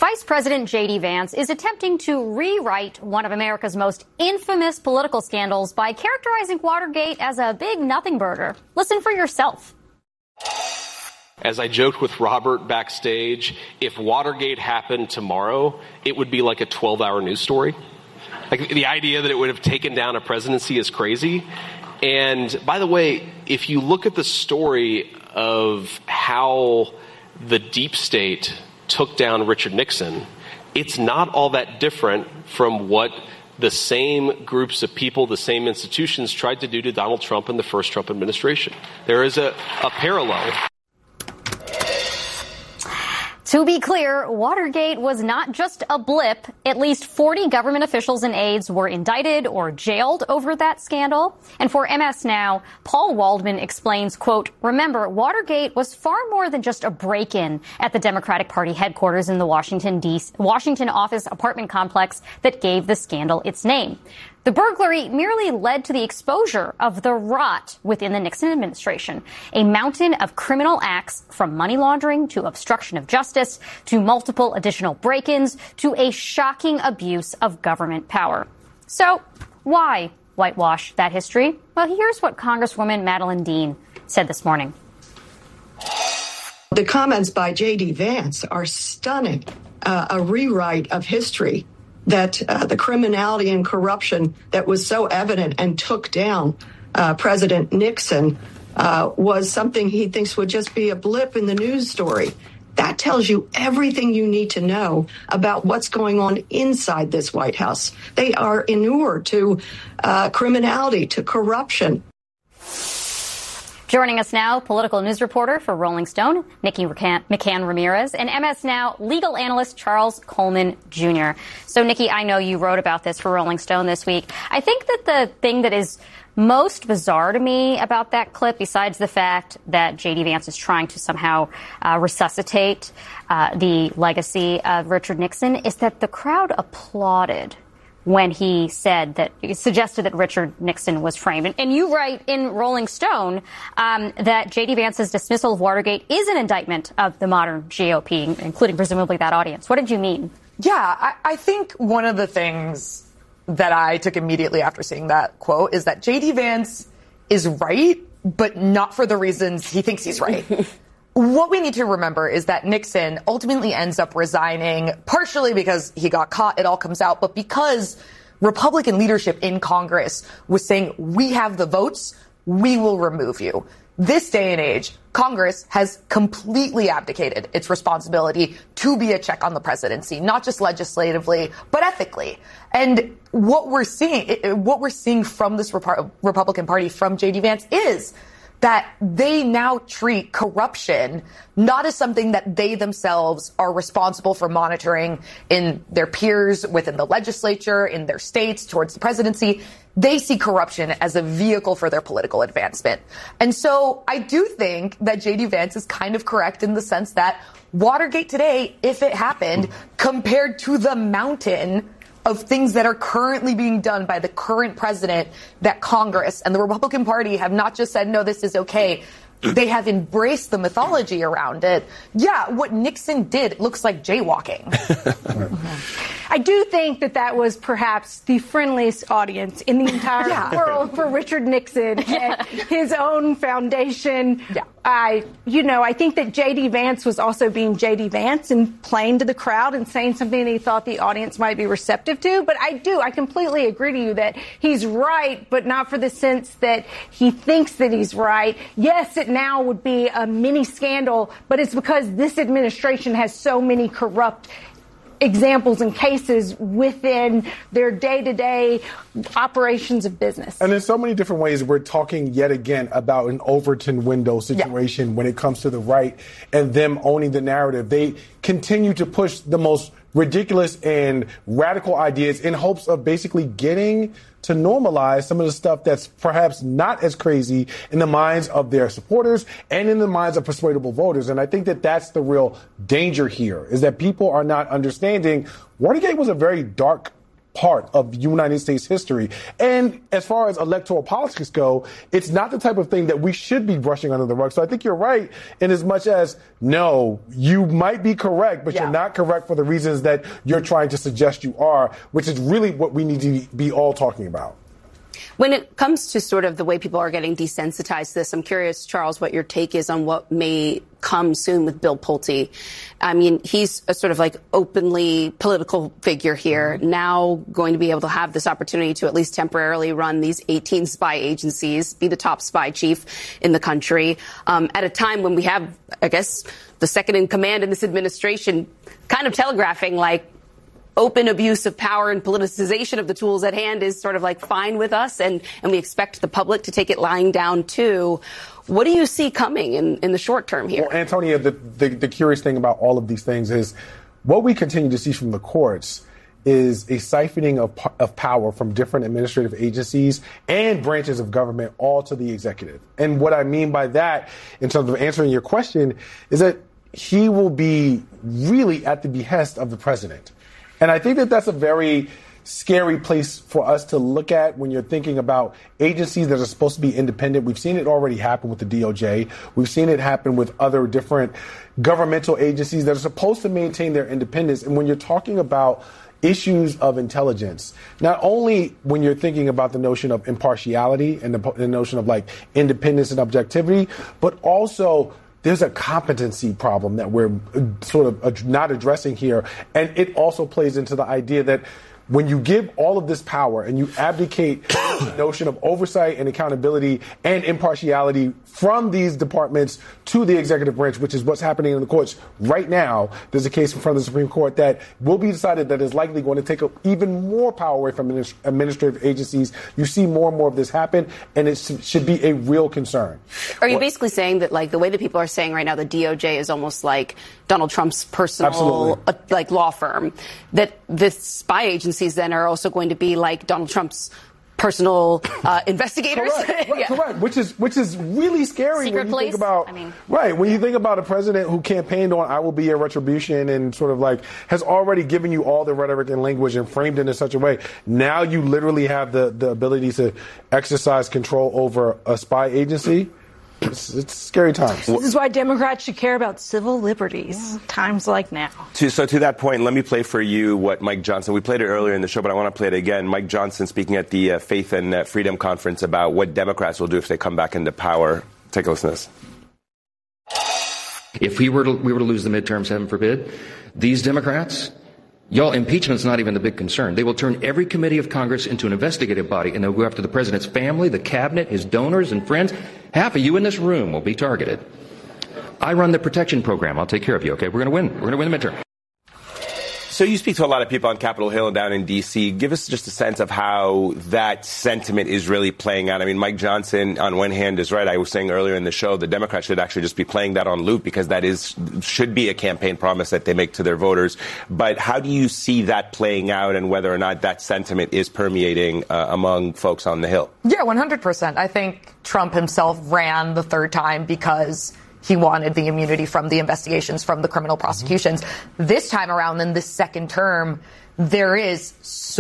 Vice President J.D. Vance is attempting to rewrite one of America's most infamous political scandals by characterizing Watergate as a big nothing burger. Listen for yourself. As I joked with Robert backstage, if Watergate happened tomorrow, it would be like a 12-hour news story. Like, the idea that it would have taken down a presidency is crazy. And by the way, if you look at the story of how the deep state took down Richard Nixon, it's not all that different from what the same groups of people, the same institutions tried to do to Donald Trump in the first Trump administration. There is a parallel. To be clear, Watergate was not just a blip. At least 40 government officials and aides were indicted or jailed over that scandal. And for MS Now, Paul Waldman explains, quote, remember, Watergate was far more than just a break-in at the Democratic Party headquarters in the Washington office apartment complex that gave the scandal its name. The burglary merely led to the exposure of the rot within the Nixon administration, a mountain of criminal acts from money laundering to obstruction of justice to multiple additional break-ins to a shocking abuse of government power. So why whitewash that history? Well, here's what Congresswoman Madeleine Dean said this morning. The comments by J.D. Vance are stunning, a rewrite of history. That the criminality and corruption that was so evident and took down President Nixon was something he thinks would just be a blip in the news story. That tells you everything you need to know about what's going on inside this White House. They are inured to criminality, to corruption. Joining us now, political news reporter for Rolling Stone, Nikki McCann Ramirez, and MS Now legal analyst Charles Coleman Jr. So, Nikki, I know you wrote about this for Rolling Stone this week. I think that the thing that is most bizarre to me about that clip, besides the fact that J.D. Vance is trying to somehow resuscitate the legacy of Richard Nixon, is that the crowd applauded when he suggested that Richard Nixon was framed. And you write in Rolling Stone that J.D. Vance's dismissal of Watergate is an indictment of the modern GOP, including presumably that audience. What did you mean? Yeah, I think one of the things that I took immediately after seeing that quote is that J.D. Vance is right, but not for the reasons he thinks he's right. What we need to remember is that Nixon ultimately ends up resigning, partially because he got caught, it all comes out, but because Republican leadership in Congress was saying, we have the votes, we will remove you. This day and age, Congress has completely abdicated its responsibility to be a check on the presidency, not just legislatively, but ethically. And what we're seeing from this Republican Party, from J.D. Vance, is that they now treat corruption not as something that they themselves are responsible for monitoring in their peers within the legislature, in their states, towards the presidency. They see corruption as a vehicle for their political advancement. And so I do think that J.D. Vance is kind of correct in the sense that Watergate today, if it happened, compared to the mountain of things that are currently being done by the current president, that Congress and the Republican Party have not just said, no, this is okay. They have embraced the mythology around it. Yeah, what Nixon did looks like jaywalking. I do think that was perhaps the friendliest audience in the entire world for Richard Nixon and his own foundation. Yeah. I think that J.D. Vance was also being J.D. Vance and playing to the crowd and saying something that he thought the audience might be receptive to. But I completely agree to you that he's right, but not for the sense that he thinks that he's right. Yes, it now would be a mini scandal, but it's because this administration has so many corrupt examples and cases within their day-to-day operations of business. And in so many different ways, we're talking yet again about an Overton window situation when it comes to the right and them owning the narrative. They continue to push the most ridiculous and radical ideas in hopes of basically getting to normalize some of the stuff that's perhaps not as crazy in the minds of their supporters and in the minds of persuadable voters. And I think that that's the real danger here, is that people are not understanding Watergate was a very dark part of United States history. And as far as electoral politics go, it's not the type of thing that we should be brushing under the rug. So I think you're right in as much as, no, you might be correct, but you're not correct for the reasons that you're trying to suggest you are, which is really what we need to be all talking about. When it comes to sort of the way people are getting desensitized to this, I'm curious, Charles, what your take is on what may come soon with Bill Pulte. I mean, he's a sort of like openly political figure here, now going to be able to have this opportunity to at least temporarily run these 18 spy agencies, be the top spy chief in the country, at a time when we have, I guess, the second in command in this administration kind of telegraphing like, open abuse of power and politicization of the tools at hand is sort of like fine with us, and we expect the public to take it lying down too. What do you see coming in the short term here? Well, Antonia, the curious thing about all of these things is what we continue to see from the courts is a siphoning of power from different administrative agencies and branches of government all to the executive. And what I mean by that, in terms of answering your question, is that he will be really at the behest of the president. And I think that that's a very scary place for us to look at when you're thinking about agencies that are supposed to be independent. We've seen it already happen with the DOJ. We've seen it happen with other different governmental agencies that are supposed to maintain their independence. And when you're talking about issues of intelligence, not only when you're thinking about the notion of impartiality and the notion of like independence and objectivity, but also there's a competency problem that we're sort of not addressing here. And it also plays into the idea that when you give all of this power and you abdicate the notion of oversight and accountability and impartiality from these departments to the executive branch, which is what's happening in the courts right now, there's a case in front of the Supreme Court that will be decided that is likely going to take even more power away from administrative agencies. You see more and more of this happen, and it should be a real concern. Are you basically saying that, like, the way that people are saying right now, the DOJ is almost like Donald Trump's personal like law firm, that the spy agencies then are also going to be like Donald Trump's personal investigators? Correct. Which is really scary. Secret when you police? think about when you think about a president who campaigned on "I will be your retribution" and sort of like has already given you all the rhetoric and language and framed it in such a way. Now you literally have the ability to exercise control over a spy agency. It's scary times. This is why Democrats should care about civil liberties. Times like now. So to that point, let me play for you what Mike Johnson, we played it earlier in the show, but I want to play it again. Mike Johnson speaking at the Faith and Freedom Conference about what Democrats will do if they come back into power. Take a listen to this. If we were to lose the midterms, heaven forbid, these Democrats, y'all, impeachment's not even the big concern. They will turn every committee of Congress into an investigative body, and they'll go after the president's family, the cabinet, his donors and friends. Half of you in this room will be targeted. I run the protection program. I'll take care of you, okay? We're going to win. We're going to win the midterm. So you speak to a lot of people on Capitol Hill and down in D.C. Give us just a sense of how that sentiment is really playing out. I mean, Mike Johnson, on one hand, is right. I was saying earlier in the show, the Democrats should actually just be playing that on loop because that should be a campaign promise that they make to their voters. But how do you see that playing out and whether or not that sentiment is permeating among folks on the Hill? Yeah, 100%. I think Trump himself ran the third time because he wanted the immunity from the investigations, from the criminal prosecutions. This time around, in this second term, there is so